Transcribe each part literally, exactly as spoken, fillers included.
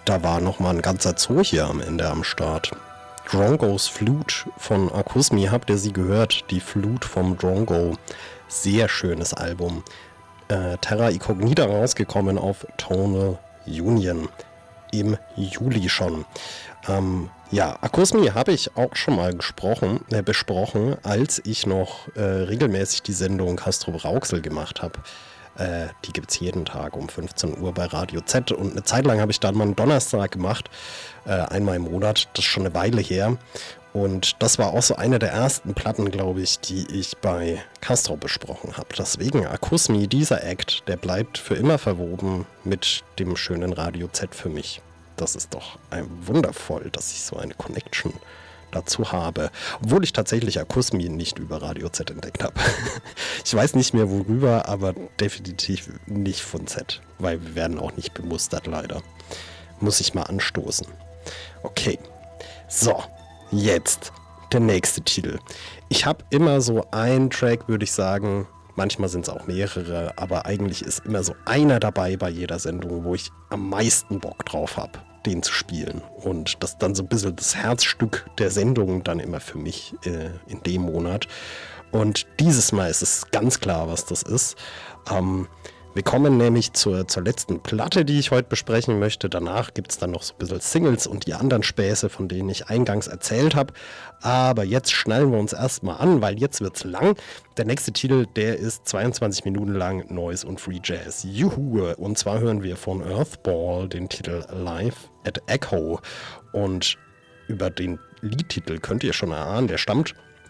da war nochmal ein ganzer Zoo hier am Ende am Start. Drongos Flute von Akusmi, habt ihr sie gehört? Die Flute vom Drongo. Sehr schönes Album. Äh, Terra Incognita rausgekommen auf Tonal Union im Juli schon. Ähm, ja, Akusmi habe ich auch schon mal gesprochen, äh, besprochen, als ich noch äh, regelmäßig die Sendung Castrop Rauxel gemacht habe. Äh, die gibt es jeden Tag um fünfzehn Uhr bei Radio Z und eine Zeit lang habe ich dann mal einen Donnerstag gemacht, äh, einmal im Monat, das ist schon eine Weile her. Und das war auch so eine der ersten Platten, glaube ich, die ich bei Castrop besprochen habe. Deswegen Akusmi, dieser Act, der bleibt für immer verwoben mit dem schönen Radio Z für mich. Das ist doch ein wundervoll, dass ich so eine Connection dazu habe. Obwohl ich tatsächlich Akusmi nicht über Radio Z entdeckt habe. Ich weiß nicht mehr worüber, aber definitiv nicht von Z. Weil wir werden auch nicht bemustert, leider. Muss ich mal anstoßen. Okay. So. Jetzt der nächste Titel. Ich habe immer so einen Track, würde ich sagen, manchmal sind es auch mehrere, aber eigentlich ist immer so einer dabei bei jeder Sendung, wo ich am meisten Bock drauf habe, den zu spielen. Und das ist dann so ein bisschen das Herzstück der Sendung dann immer für mich äh, in dem Monat. Und dieses Mal ist es ganz klar, was das ist. Ähm, Wir kommen nämlich zur, zur letzten Platte, die ich heute besprechen möchte. Danach gibt es dann noch so ein bisschen Singles und die anderen Späße, von denen ich eingangs erzählt habe. Aber jetzt schnallen wir uns erstmal an, weil jetzt wird's lang. Der nächste Titel, der ist zweiundzwanzig Minuten lang, Noise und Free Jazz. Juhu! Und zwar hören wir von Earthball den Titel Live at Echo. Und über den Liedtitel könnt ihr schon erahnen, der stammt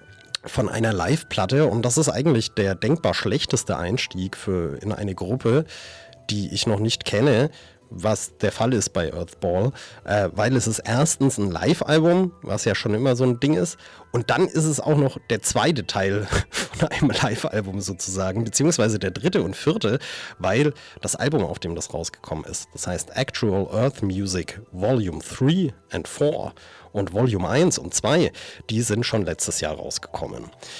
von einer Live-Platte und das ist eigentlich der denkbar schlechteste Einstieg für in eine Gruppe, die ich noch nicht kenne, was der Fall ist bei Earthball, äh, weil es ist erstens ein Live-Album, was ja schon immer so ein Ding ist, und dann ist es auch noch der zweite Teil von einem Live-Album sozusagen, beziehungsweise der dritte und vierte, weil das Album, auf dem das rausgekommen ist, das heißt Actual Earth Music Volume drei and vier und Volume eins und zwei, die sind schon letztes Jahr rausgekommen.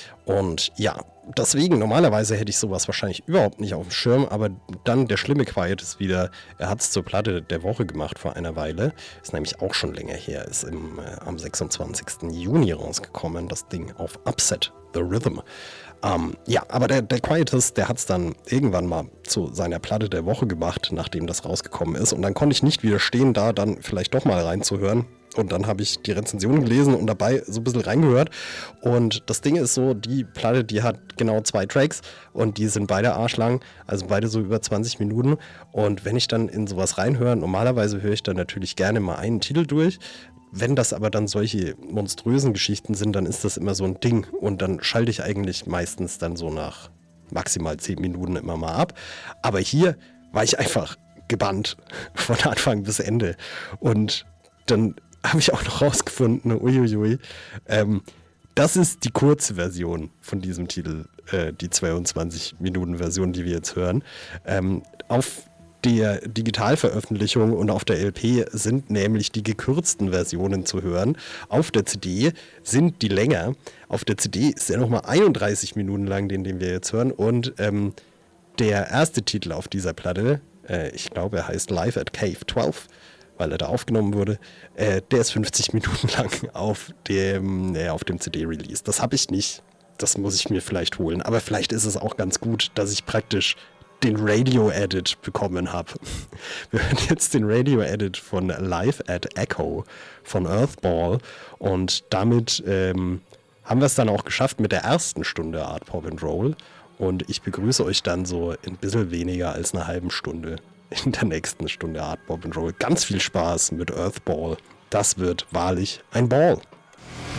Und ja, deswegen, normalerweise hätte ich sowas wahrscheinlich überhaupt nicht auf dem Schirm, aber dann der schlimme Quiet ist wieder, er hat es zur Platte der Woche gemacht vor einer Weile, ist nämlich auch schon länger her, ist im, äh, am sechsundzwanzigsten Juni rausgekommen, das Ding auf Upset the Rhythm. Ähm, ja, aber der, der Quietus, der hat es dann irgendwann mal zu seiner Platte der Woche gemacht, nachdem das rausgekommen ist, und dann konnte ich nicht widerstehen, da dann vielleicht doch mal reinzuhören. Und dann habe ich die Rezension gelesen und dabei so ein bisschen reingehört. Und das Ding ist so, die Platte, die hat genau zwei Tracks und die sind beide arschlang, also beide so über zwanzig Minuten. Und wenn ich dann in sowas reinhöre, normalerweise höre ich dann natürlich gerne mal einen Titel durch. Wenn das aber dann solche monströsen Geschichten sind, dann ist das immer so ein Ding. Und dann schalte ich eigentlich meistens dann so nach maximal zehn Minuten immer mal ab. Aber hier war ich einfach gebannt von Anfang bis Ende. Und dann habe ich auch noch rausgefunden, uiuiui, ähm, das ist die kurze Version von diesem Titel, äh, die zweiundzwanzig-Minuten-Version, die wir jetzt hören. Ähm, auf der Digitalveröffentlichung und auf der L P sind nämlich die gekürzten Versionen zu hören. Auf der C D sind die länger. Auf der C D ist er nochmal einunddreißig Minuten lang, den, den wir jetzt hören. Und ähm, der erste Titel auf dieser Platte, äh, ich glaube, er heißt Live at Cave zwölf, weil er da aufgenommen wurde, äh, der ist fünfzig Minuten lang auf dem, äh, auf dem C D-Release. Das habe ich nicht. Das muss ich mir vielleicht holen. Aber vielleicht ist es auch ganz gut, dass ich praktisch den Radio-Edit bekommen habe. Wir hören jetzt den Radio-Edit von Live at Echo von Earthball und damit ähm, haben wir es dann auch geschafft mit der ersten Stunde Art Pop and Roll und ich begrüße euch dann so ein bisschen weniger als eine halbe Stunde in der nächsten Stunde Art Pop and Roll. Ganz viel Spaß mit Earthball. Das wird wahrlich ein Ball.